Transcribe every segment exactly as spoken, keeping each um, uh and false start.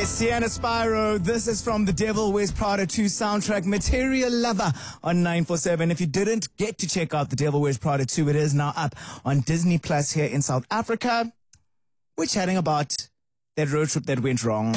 Sienna Spyro, this is from the Devil Wears Prada two soundtrack, Material Lover, on nine four seven. If you didn't get to check out the Devil Wears Prada two, it is now up on Disney Plus here in South Africa. We're chatting about that road trip that went wrong.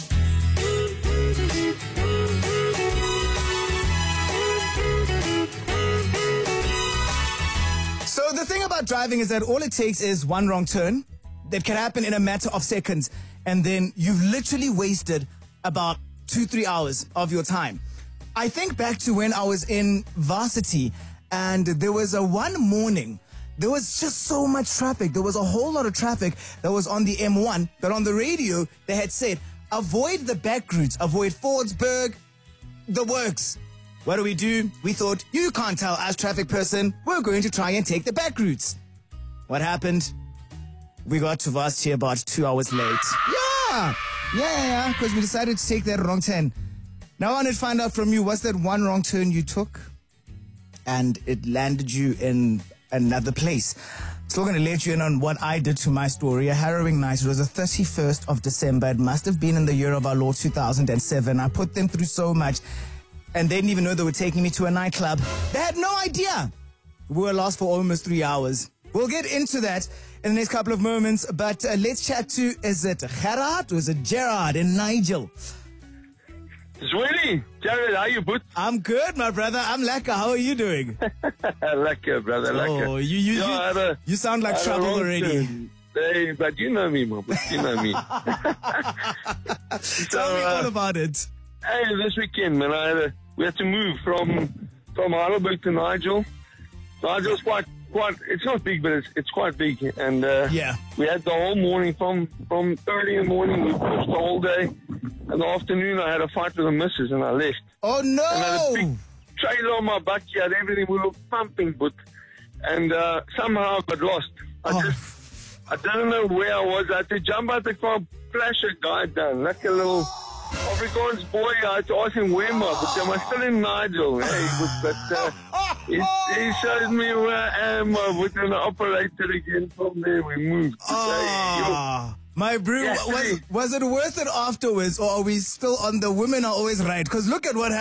So the thing about driving is that all it takes is one wrong turn that can happen in a matter of seconds, and then you've literally wasted about two, three hours of your time. I think back to when I was in varsity, and there was a one morning, there was just so much traffic. There was a whole lot of traffic that was on the M one, but on the radio, they had said, avoid the back routes, avoid Fordsburg, the works. What do we do? We thought, you can't tell us, traffic person, we're going to try and take the back routes. What happened? We got to varsity about two hours late. Yeah, yeah, yeah, because we decided to take that wrong turn. Now I wanted to find out from you, what's that one wrong turn you took and it landed you in another place? Still going to let you in on what I did to my story. A harrowing night. It was the thirty-first of December. It must have been in the year of our Lord two thousand seven. I put them through so much, and they didn't even know they were taking me to a nightclub. They had no idea. We were lost for almost three hours. We'll get into that in the next couple of moments, but uh, let's chat to, is it Gerard or is it Gerard and Nigel? Zwilly, Jared, how you put? I'm good, my brother. I'm lekker. How are you doing? Lekker, brother, lekker. Oh, you you, Yeah, you, a, you sound like trouble already. Hey, but you know me, man. But you know me. so, Tell me uh, all about it. Hey, this weekend, man, I had a, we had to move from from Heidelberg to Nigel. Nigel's quite quite. It's not big, but it's it's quite big, and uh, Yeah. we had the whole morning from from early in the morning. We pushed the whole day. In the afternoon, I had a fight with the missus, and I left. Oh And I had a no! big trailer on my backyard, everything, we were pumping, but, and uh, somehow I got lost. I Oh. just, I didn't know where I was. I had to jump out the car, flash a guy down, like a little Afrikaans boy. I had to ask him where am I, but am I still in Nigel? Hey, but, but uh, he, he showed me where I am, uh, with an operator again. From there we moved. Ah, my brew, Yeah, was, see. was it worth it afterwards, or are we still on the women are always right? Because look at what happened.